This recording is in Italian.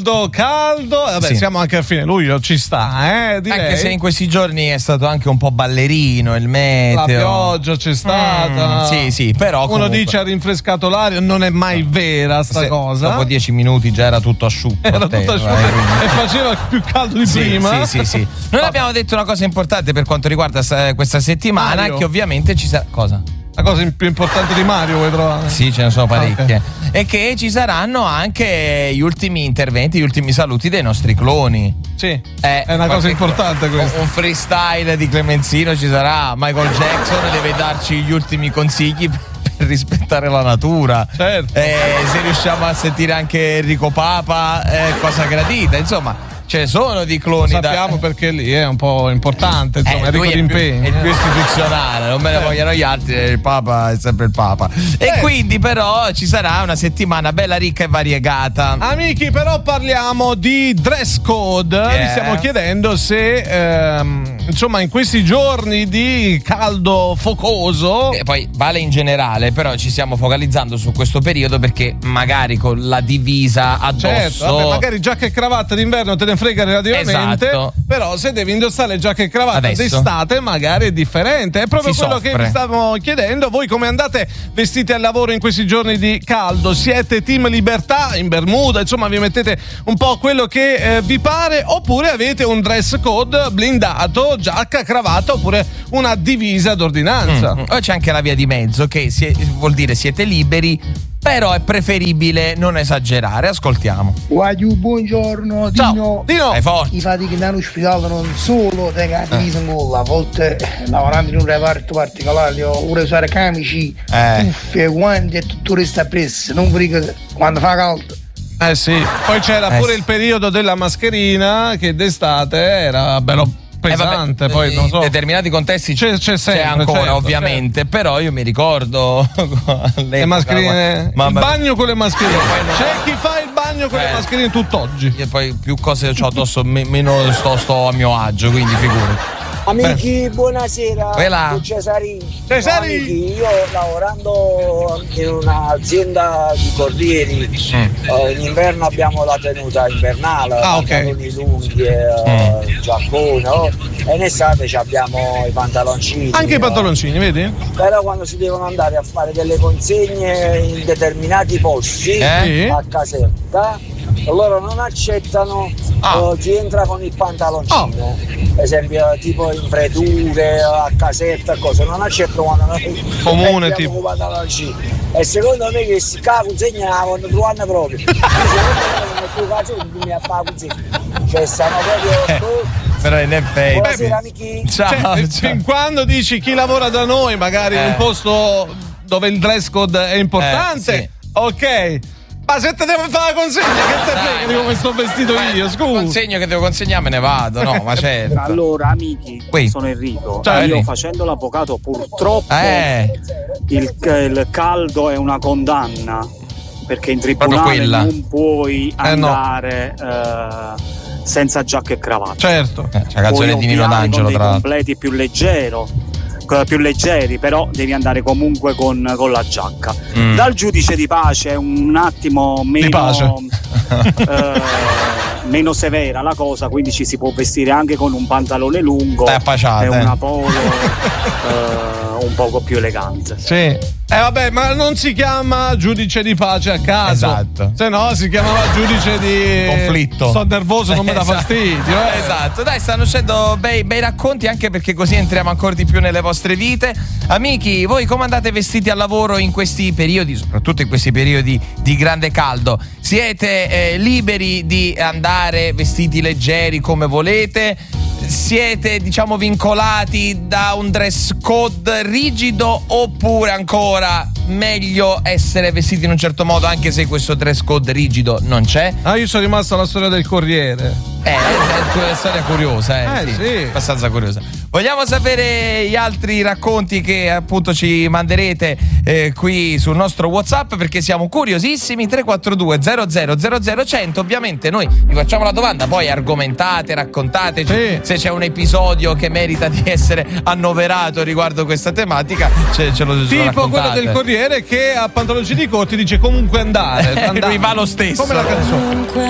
caldo. Vabbè, Sì. siamo anche a fine luglio, ci sta, direi. Anche se in questi giorni è stato anche un po' ballerino il meteo. La pioggia c'è stata. Sì, però uno comunque dice ha rinfrescato l'aria, non è mai vera sta cosa. Dopo 10 minuti già era tutto asciutto. Era tutto asciutto e faceva più caldo di prima. Sì. Noi abbiamo detto una cosa importante per quanto riguarda questa settimana, Mario. che ovviamente ci sarà. Cosa? La cosa più importante di Mario vuoi trovare? Sì, ce ne sono parecchie. Okay. E che ci saranno anche gli ultimi interventi, gli ultimi saluti dei nostri cloni. Sì, è una cosa importante questa. Un freestyle di Clemenzino ci sarà. Michael Jackson deve darci gli ultimi consigli per rispettare la natura. Certo. Se riusciamo a sentire anche Enrico Papa, cosa gradita. Insomma, ce ne sono di cloni. Lo sappiamo perché lì è un po' importante, insomma, è ricco di impegni. È il più istituzionale, non me ne vogliono gli altri, il Papa è sempre il Papa. E quindi però ci sarà una settimana bella ricca e variegata. Amici, però parliamo di dress code. Vi stiamo chiedendo se insomma in questi giorni di caldo focoso, E poi vale in generale, però ci stiamo focalizzando su questo periodo perché magari con la divisa addosso. certo, vabbè, magari giacca e cravatta d'inverno te ne frega relativamente, Esatto. però se devi indossare giacca e cravatta Adesso. d'estate magari è differente. È proprio Si quello soffre. che vi stavo chiedendo. Voi come andate vestiti al lavoro in questi giorni di caldo? Siete team libertà, in bermuda, insomma vi mettete un po' quello che vi pare, oppure avete un dress code blindato, giacca, cravatta, oppure una divisa d'ordinanza? O c'è anche la via di mezzo che vuol dire siete liberi, però è preferibile non esagerare. Ascoltiamo. Guagliù, buongiorno, Ciao, Dino. È forte. I fatti che in ospedale non solo tengono la divisa in gola, a volte lavorando in un reparto particolare, ora usare camici, cuffie, guanti e tutto resta appresso, non friga quando fa caldo. Sì, poi c'era pure il periodo della mascherina che d'estate era bello pesante, vabbè, poi non so. In determinati contesti c'è sempre, ancora, certo, ovviamente, però io mi ricordo le mascherine, il bagno con le mascherine. C'è chi fa il bagno con le mascherine tutt'oggi. Io poi più cose ho addosso, meno sto a mio agio, quindi figurati. Amici, buonasera. Quella. Cesari. Cesari. Amici, io lavorando in un'azienda di corrieri, in inverno abbiamo la tenuta invernale, pantaloni lunghi, giaccone, e in estate abbiamo i pantaloncini. Anche i pantaloncini, vedi? Però quando si devono andare a fare delle consegne in determinati posti a casetta, loro non accettano chi entra con il pantaloncino. Per esempio tipo in fredure, a casetta e cose, non accettano quando noi comune tipo con i pantaloncini. E secondo me che si consegnavano 2 anni proprio. Cioè stanno proprio. Però in effetti. Buonasera amici. Cioè, fin quando dici chi lavora da noi, magari in un posto dove il dress code è importante, ok. Ma se te devo fare la consegna, che te frega di come sto vestito io, scusa. Consegno che devo consegnare, me ne vado, no, ma certo. Allora, amici, sono Enrico. Ciao, io Enrico. facendo l'avvocato, purtroppo il caldo è una condanna, perché in tribunale non puoi andare senza giacca e cravatta. Certo. C'è la canzone di Nino D'Angelo, tra l'altro. Completi più leggeri, però devi andare comunque con la giacca. Dal giudice di pace è un attimo meno meno severa la cosa, quindi ci si può vestire anche con un pantalone lungo e una polo un poco più elegante. Sì. Vabbè, ma non si chiama giudice di pace a caso. Esatto. Se no si chiamava giudice di conflitto. Sto nervoso, non mi dà fastidio. Esatto. Dai, stanno uscendo bei racconti, anche perché così entriamo ancora di più nelle vostre vite. Amici, voi come andate vestiti al lavoro in questi periodi, soprattutto in questi periodi di grande caldo? Siete liberi di andare vestiti leggeri come volete? Siete, diciamo, vincolati da un dress code rigido, oppure ancora meglio essere vestiti in un certo modo anche se questo dress code rigido non c'è? Io sono rimasto alla storia del Corriere. È una storia curiosa, sì. Abbastanza curiosa. Vogliamo sapere gli altri racconti che appunto ci manderete qui sul nostro WhatsApp, perché siamo curiosissimi. 342 00 100. Ovviamente noi vi facciamo la domanda, poi argomentate, raccontateci se c'è un episodio che merita di essere annoverato riguardo questa tematica, ce lo tipo raccontate. quello del Corriere che a pantaloncini corti dice comunque andare. Lui va lo stesso. Come la canzone.